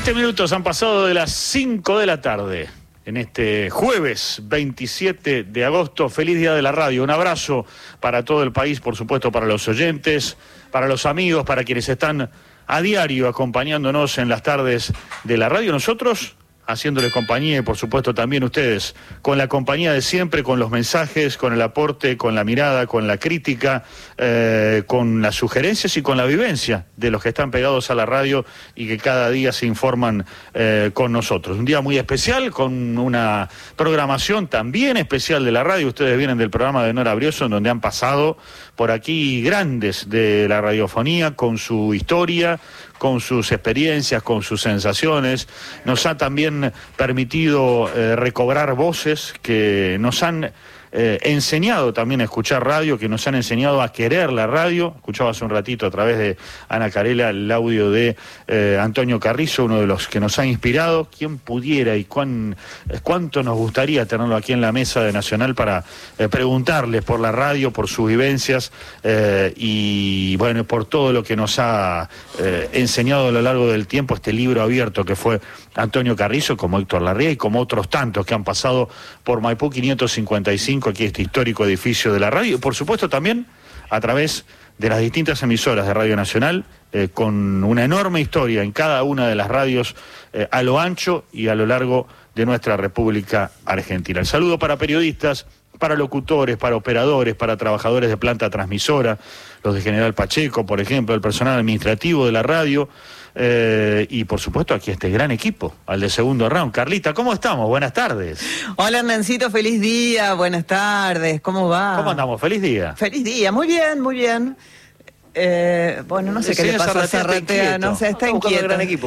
7 minutos han pasado de las 5 de la tarde en este jueves 27 de agosto. Feliz día de la radio. Un abrazo para todo el país, por supuesto para los oyentes, para los amigos, para quienes están a diario acompañándonos en las tardes de la radio. Nosotros haciéndoles compañía y por supuesto también ustedes, con la compañía de siempre, con los mensajes, con el aporte, con la mirada, con la crítica, con las sugerencias y con la vivencia de los que están pegados a la radio y que cada día se informan con nosotros. Un día muy especial, con una programación también especial de la radio. Ustedes vienen del programa de Nora Brioso, en donde han pasado por aquí grandes de la radiofonía, con su historia, con sus experiencias, con sus sensaciones. Nos ha también permitido recobrar voces que nos han enseñado también a escuchar radio, que nos han enseñado a querer la radio. Escuchaba hace un ratito a través de Ana Carela el audio de Antonio Carrizo, uno de los que nos ha inspirado. ¿Quién pudiera y cuánto nos gustaría tenerlo aquí en la mesa de Nacional para preguntarles por la radio, por sus vivencias y bueno, por todo lo que nos ha enseñado a lo largo del tiempo este libro abierto que fue Antonio Carrizo, como Héctor Larrea y como otros tantos que han pasado por Maipú 555, aquí este histórico edificio de la radio, y por supuesto también a través de las distintas emisoras de Radio Nacional, con una enorme historia en cada una de las radios a lo ancho y a lo largo de nuestra República Argentina. El saludo para periodistas, para locutores, para operadores, para trabajadores de planta transmisora, los de General Pacheco, por ejemplo, el personal administrativo de la radio, y por supuesto aquí este gran equipo, al de segundo round. Carlita, ¿cómo estamos? Buenas tardes. Hola Hernancito, feliz día, buenas tardes, ¿cómo va? ¿Cómo andamos? Feliz día. Feliz día, muy bien, muy bien. Bueno, no sé qué le pasa a Zarratea, no sé, está inquieto. Gran equipo.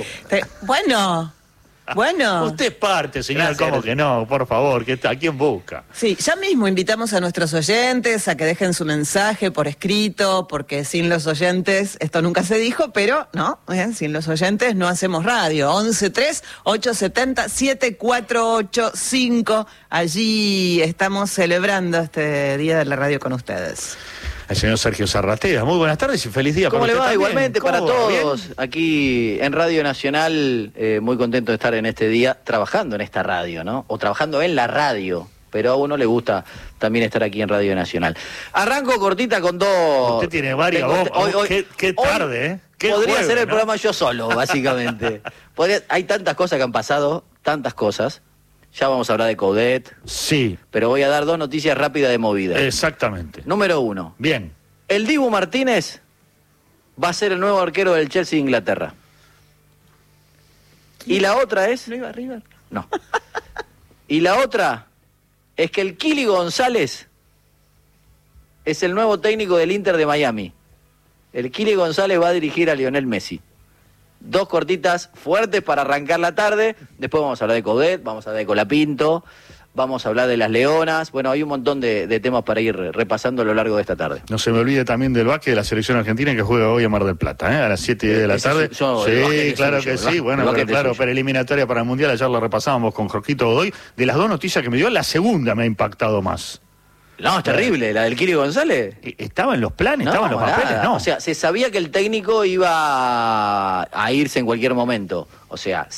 Bueno. Usted es parte, señor, Gracias. ¿Cómo que no? Por favor, ¿a quién busca? Sí, ya mismo invitamos a nuestros oyentes a que dejen su mensaje por escrito, porque sin los oyentes, esto nunca se dijo, pero no, sin los oyentes no hacemos radio. 11-3-870-7485, allí estamos celebrando este Día de la Radio con ustedes. El señor Sergio Zarratea, muy buenas tardes y feliz día. ¿Cómo para le usted va? también. Igualmente para ¿Cómo va? todos. ¿Bien? Aquí en Radio Nacional, muy contento de estar en este día trabajando en esta radio, ¿no? O trabajando en la radio. Pero a uno le gusta también estar aquí en Radio Nacional. Arranco cortita con dos. Usted tiene varias qué tarde, ¿eh? Qué podría jueves, hacer el ¿no? programa yo solo, básicamente. Hay tantas cosas que han pasado, tantas cosas. Ya vamos a hablar de Coudet. Sí, Pero voy a dar dos noticias rápidas de movida. exactamente. Número 1. Bien. El Dibu Martínez va a ser el nuevo arquero del Chelsea de Inglaterra. Y la otra es... ¿No iba arriba? No. Y la otra es que el Kili González es el nuevo técnico del Inter de Miami. El Kili González va a dirigir a Lionel Messi. Dos cortitas fuertes para arrancar la tarde. Después vamos a hablar de Coudet, vamos a hablar de Colapinto, vamos a hablar de las Leonas. Bueno, hay un montón de temas para ir repasando a lo largo de esta tarde. No se me olvide también del básquet de la selección argentina que juega hoy a Mar del Plata, a las 7:10 de la Ese tarde. el básquet Sí, es claro suyo, que sí. el Bueno, básquet pero es claro, suyo. pero eliminatoria para el Mundial, ayer lo repasábamos con Jorgito Godoy. De las dos noticias que me dio, la segunda me ha impactado más. No, es terrible, la del Kili González. ¿Estaba en los planes? ¿Estaba en los papeles? Nada. No. O sea, se sabía que el técnico iba a irse en cualquier momento. O sea,